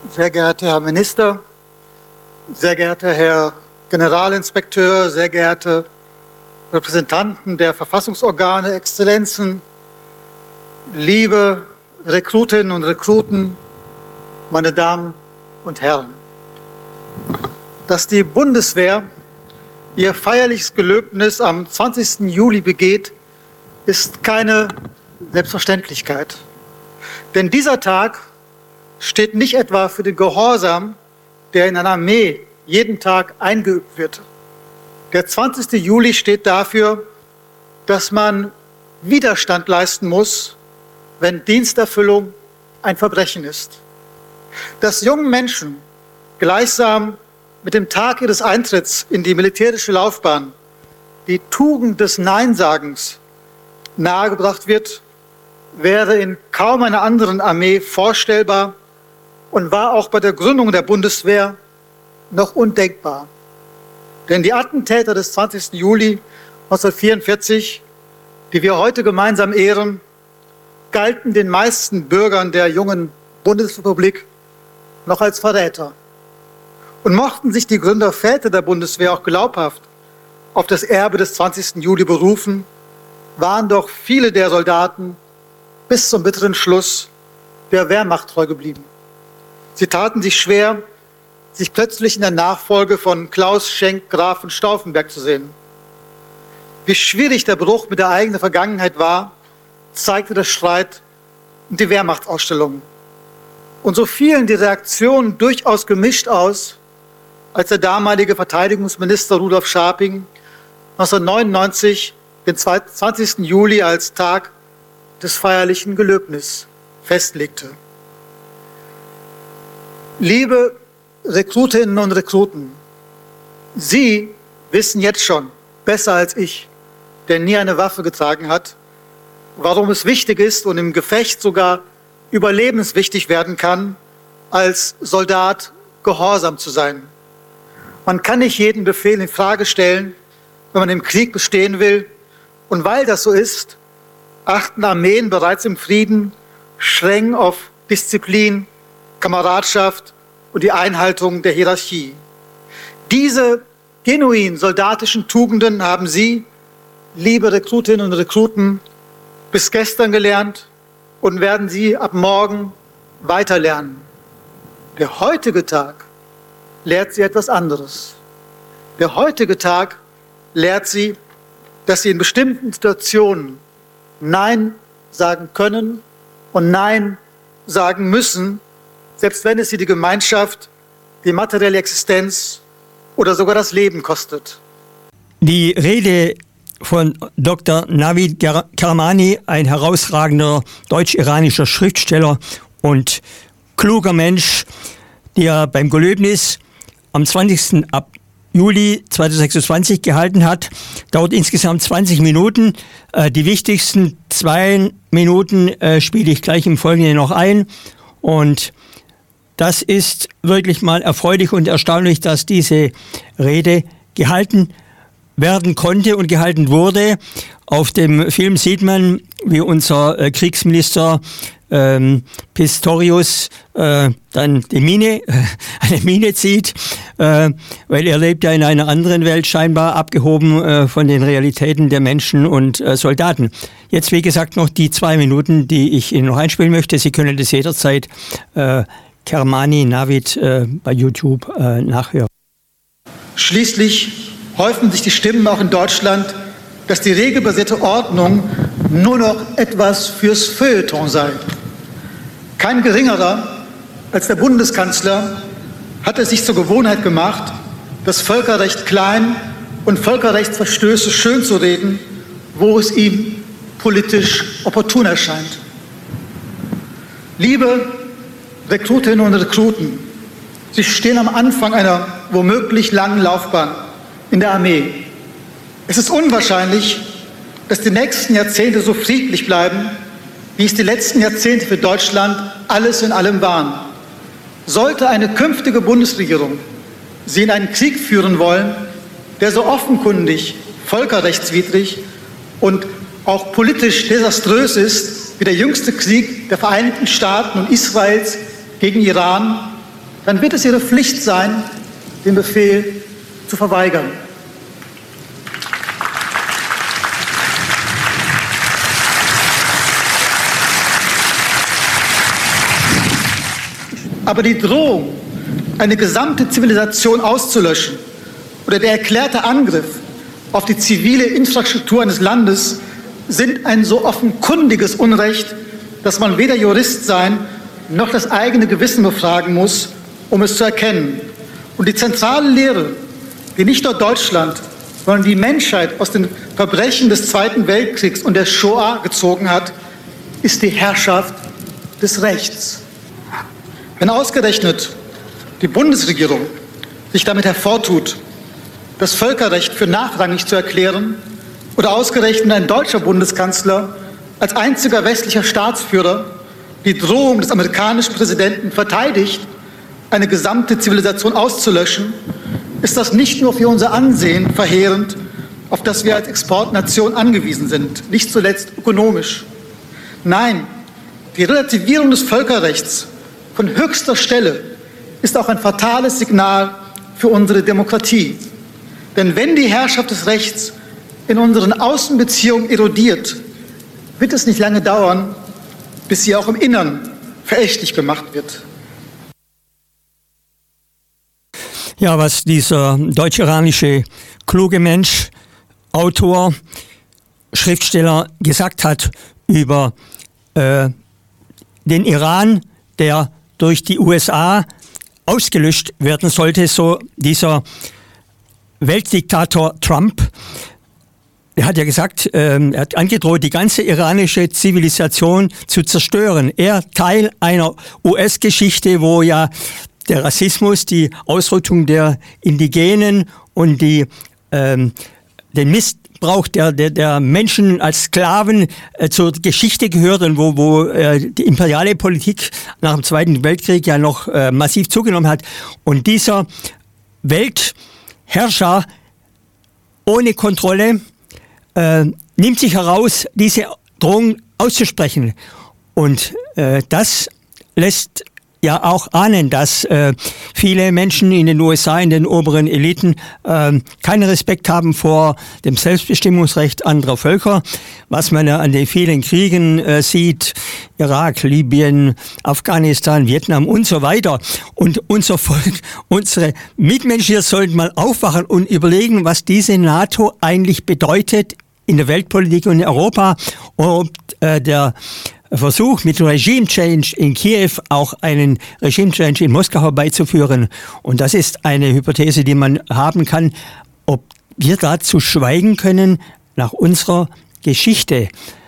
Sehr geehrter Herr Minister, sehr geehrter Herr Generalinspekteur, sehr geehrte Repräsentanten der Verfassungsorgane, Exzellenzen, liebe Rekrutinnen und Rekruten, meine Damen und Herren. Dass die Bundeswehr ihr feierliches Gelöbnis am 20. Juli begeht, ist keine Selbstverständlichkeit. Denn dieser Tag steht nicht etwa für den Gehorsam, der in einer Armee jeden Tag eingeübt wird. Der 20. Juli steht dafür, dass man Widerstand leisten muss, wenn Diensterfüllung ein Verbrechen ist. Dass jungen Menschen gleichsam mit dem Tag ihres Eintritts in die militärische Laufbahn die Tugend des Neinsagens nahegebracht wird, wäre in kaum einer anderen Armee vorstellbar und war auch bei der Gründung der Bundeswehr noch undenkbar. Denn die Attentäter des 20. Juli 1944, die wir heute gemeinsam ehren, galten den meisten Bürgern der jungen Bundesrepublik noch als Verräter. Und mochten sich die Gründerväter der Bundeswehr auch glaubhaft auf das Erbe des 20. Juli berufen, waren doch viele der Soldaten bis zum bitteren Schluss der Wehrmacht treu geblieben. Sie taten sich schwer, sich plötzlich in der Nachfolge von Klaus Schenk Graf von Stauffenberg zu sehen. Wie schwierig der Bruch mit der eigenen Vergangenheit war, zeigte der Streit und die Wehrmachtsausstellung. Und so fielen die Reaktionen durchaus gemischt aus, als der damalige Verteidigungsminister Rudolf Scharping 1999 den 20. Juli als Tag des feierlichen Gelöbnis festlegte. Liebe Rekrutinnen und Rekruten, Sie wissen jetzt schon, besser als ich, der nie eine Waffe getragen hat, warum es wichtig ist und im Gefecht sogar überlebenswichtig werden kann, als Soldat gehorsam zu sein. Man kann nicht jeden Befehl in Frage stellen, wenn man im Krieg bestehen will. Und weil das so ist, achten Armeen bereits im Frieden streng auf Disziplin, Kameradschaft und die Einhaltung der Hierarchie. Diese genuin soldatischen Tugenden haben Sie, liebe Rekrutinnen und Rekruten, bis gestern gelernt und werden Sie ab morgen weiterlernen. Der heutige Tag lehrt Sie etwas anderes. Der heutige Tag lehrt Sie, dass Sie in bestimmten Situationen Nein sagen können und Nein sagen müssen, selbst wenn es Sie die Gemeinschaft, die materielle Existenz oder sogar das Leben kostet. Die Rede von Dr. Navid Kermani, ein herausragender deutsch-iranischer Schriftsteller und kluger Mensch, der beim Gelöbnis am 20. Juli 2026 gehalten hat, dauert insgesamt 20 Minuten. Die wichtigsten 2 Minuten spiele ich gleich im Folgenden noch ein. Und das ist wirklich mal erfreulich und erstaunlich, dass diese Rede gehalten werden konnte und gehalten wurde. Auf dem Film sieht man, wie unser Kriegsminister Pistorius dann eine Mine zieht, weil er lebt ja in einer anderen Welt, scheinbar abgehoben von den Realitäten der Menschen und Soldaten. Jetzt, wie gesagt, noch die 2 Minuten, die ich Ihnen noch einspielen möchte. Sie können das jederzeit Kermani Navid bei YouTube nachhören. Schließlich häufen sich die Stimmen auch in Deutschland, dass die regelbasierte Ordnung nur noch etwas fürs Feuilleton sei. Kein geringerer als der Bundeskanzler hat es sich zur Gewohnheit gemacht, das Völkerrecht klein und Völkerrechtsverstöße schön zu reden, wo es ihm politisch opportun erscheint. Liebe Rekrutinnen und Rekruten, Sie stehen am Anfang einer womöglich langen Laufbahn in der Armee. Es ist unwahrscheinlich, dass die nächsten Jahrzehnte so friedlich bleiben, wie es die letzten Jahrzehnte für Deutschland alles in allem waren. Sollte eine künftige Bundesregierung Sie in einen Krieg führen wollen, der so offenkundig völkerrechtswidrig und auch politisch desaströs ist, wie der jüngste Krieg der Vereinigten Staaten und Israels gegen Iran, dann wird es Ihre Pflicht sein, den Befehl zu verweigern. Aber die Drohung, eine gesamte Zivilisation auszulöschen oder der erklärte Angriff auf die zivile Infrastruktur eines Landes sind ein so offenkundiges Unrecht, dass man weder Jurist sein noch das eigene Gewissen befragen muss, um es zu erkennen. Und die zentrale Lehre, die nicht nur Deutschland, sondern die Menschheit aus den Verbrechen des Zweiten Weltkriegs und der Shoah gezogen hat, ist die Herrschaft des Rechts. Wenn ausgerechnet die Bundesregierung sich damit hervortut, das Völkerrecht für nachrangig zu erklären, oder ausgerechnet ein deutscher Bundeskanzler als einziger westlicher Staatsführer die Drohung des amerikanischen Präsidenten verteidigt, eine gesamte Zivilisation auszulöschen, ist das nicht nur für unser Ansehen verheerend, auf das wir als Exportnation angewiesen sind, nicht zuletzt ökonomisch. Nein, die Relativierung des Völkerrechts von höchster Stelle ist auch ein fatales Signal für unsere Demokratie. Denn wenn die Herrschaft des Rechts in unseren Außenbeziehungen erodiert, wird es nicht lange dauern, bis sie auch im Innern verächtlich gemacht wird. Ja, was dieser deutsch-iranische kluge Mensch, Autor, Schriftsteller gesagt hat über den Iran, der durch die USA ausgelöscht werden sollte, so dieser Weltdiktator Trump. Er hat ja gesagt, er hat angedroht, die ganze iranische Zivilisation zu zerstören. Er Teil einer US-Geschichte, wo ja der Rassismus, die Ausrottung der Indigenen und den Missbrauch der Menschen als Sklaven zur Geschichte gehört und wo die imperiale Politik nach dem Zweiten Weltkrieg ja noch massiv zugenommen hat. Und dieser Weltherrscher ohne Kontrolle nimmt sich heraus, diese Drohung auszusprechen. Und das lässt ja auch ahnen, dass viele Menschen in den USA, in den oberen Eliten, keinen Respekt haben vor dem Selbstbestimmungsrecht anderer Völker, was man ja an den vielen Kriegen sieht, Irak, Libyen, Afghanistan, Vietnam und so weiter. Und unser Volk, unsere Mitmenschen hier sollten mal aufwachen und überlegen, was diese NATO eigentlich bedeutet in der Weltpolitik und in Europa, und ob der Versuch mit Regime Change in Kiew auch einen Regime Change in Moskau herbeizuführen. Und das ist eine Hypothese, die man haben kann, ob wir dazu schweigen können nach unserer Geschichte.